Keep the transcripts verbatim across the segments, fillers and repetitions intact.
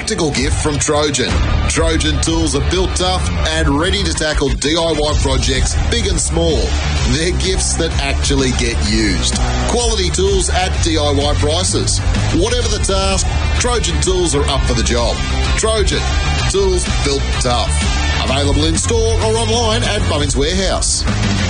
practical gift from Trojan. Trojan tools are built tough and ready to tackle D I Y projects big and small. They're gifts that actually get used. Quality tools at D I Y prices. Whatever the task, Trojan tools are up for the job. Trojan, tools built tough. Available in store or online at Bunnings Warehouse.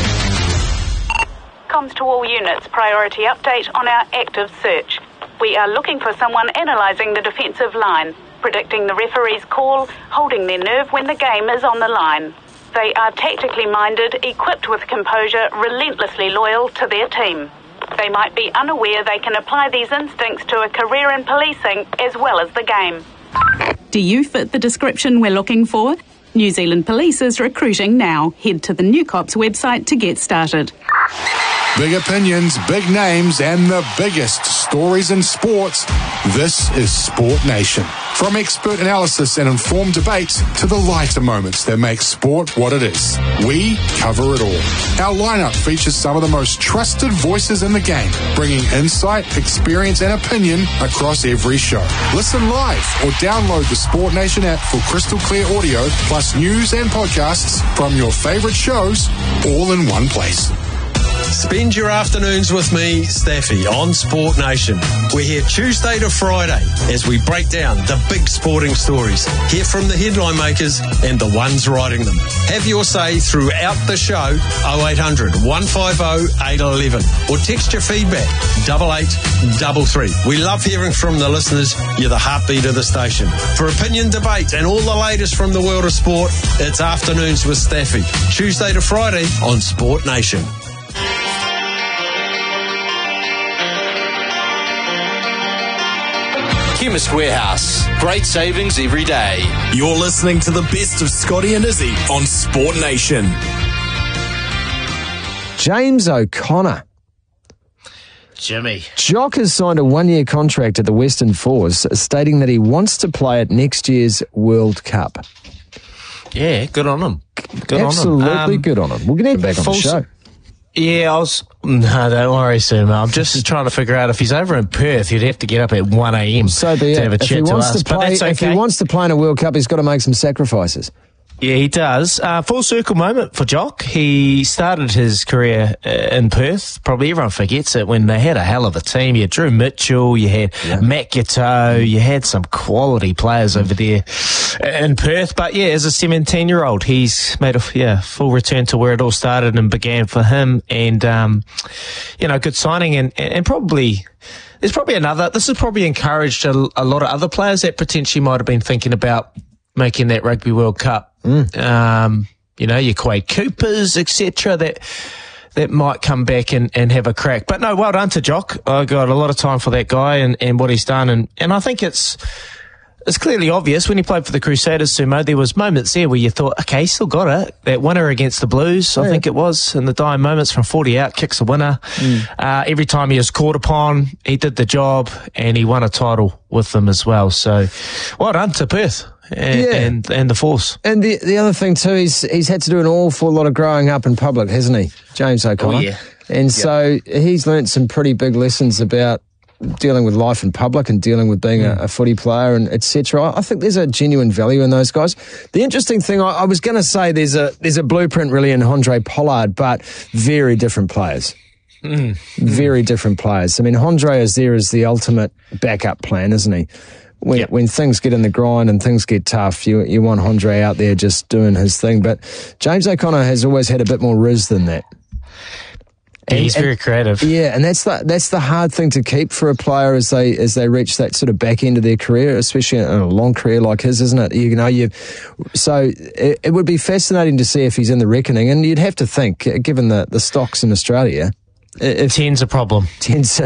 Comms to all units, priority update on our active search. We are looking for someone analysing the defensive line, predicting the referee's call, holding their nerve when the game is on the line. They are tactically minded, equipped with composure, relentlessly loyal to their team. They might be unaware they can apply these instincts to a career in policing as well as the game. Do you fit the description we're looking for? New Zealand Police is recruiting now. Head to the New Cops website to get started. Big opinions, big names, and the biggest stories in sports. This is Sport Nation. From expert analysis and informed debates to the lighter moments that make sport what it is, we cover it all. Our lineup features some of the most trusted voices in the game, bringing insight, experience, and opinion across every show. Listen live or download the Sport Nation app for crystal clear audio, plus news and podcasts from your favourite shows, all in one place. Spend your afternoons with me, Staffy, on Sport Nation. We're here Tuesday to Friday as we break down the big sporting stories. Hear from the headline makers and the ones writing them. Have your say throughout the show, oh eight hundred, one five oh, eight one one, or text your feedback, double eight double three. We love hearing from the listeners. You're the heartbeat of the station. For opinion, debate, and all the latest from the world of sport, it's Afternoons with Staffy, Tuesday to Friday on Sport Nation. Chemist Warehouse. Great savings every day. You're listening to the best of Scotty and Izzy on Sport Nation. James O'Connor. Jimmy. Jock has signed a one-year contract at the Western Force, stating that he wants to play at next year's World Cup. Yeah, good on him. Good Absolutely on him. Um, good on him. We'll get him back on the show. Yeah, I was... No, don't worry, Sam. I'm just trying to figure out if he's over in Perth, he'd have to get up at one a.m. So be it. to have a if chat he to wants us. to play, but that's okay. If he wants to play in a World Cup, he's got to make some sacrifices. Yeah, he does. Uh, full circle moment for Jock. He started his career uh, in Perth. Probably everyone forgets it when they had a hell of a team. You had Drew Mitchell, you had yeah. Matt Giteau, you had some quality players over there in Perth. But yeah, as a seventeen-year-old, he's made a yeah full return to where it all started and began for him. And, um, you know, good signing and, and probably... There's probably another... This has probably encouraged a, a lot of other players that potentially might have been thinking about making that Rugby World Cup. Mm. Um, you know, your Quade Coopers, et cetera, that that might come back and, and have a crack. But no, well done to Jock. I got a lot of time for that guy and, and what he's done. And, and I think it's it's clearly obvious when he played for the Crusaders, Sumo, there was moments there where you thought, okay, he's still got it. That winner against the Blues, I yeah. think it was, in the dying moments from forty out, kicks a winner. Mm. Uh, every time he was called upon, he did the job and he won a title with them as well. So well done to Perth. And, yeah. and and the Force. And the the other thing too, he's he's had to do an awful lot of growing up in public, hasn't he, James O'Connor? Oh, yeah. And yep. so he's learnt some pretty big lessons about dealing with life in public and dealing with being mm. a, a footy player and et cetera. I think there's a genuine value in those guys. The interesting thing, I, I was going to say, there's a there's a blueprint really in Handré Pollard, but very different players. Mm. Very mm. different players. I mean, Handré is there as the ultimate backup plan, isn't he? When, yep. when things get in the grind and things get tough, you you want Handré out there just doing his thing. But James O'Connor has always had a bit more riz than that. And, he's very and, creative. Yeah, and that's the that's the hard thing to keep for a player as they as they reach that sort of back end of their career, especially in a long career like his, isn't it? You know, you so it, it would be fascinating to see if he's in the reckoning, and you'd have to think, given the the stocks in Australia, if ten's a problem. Ten's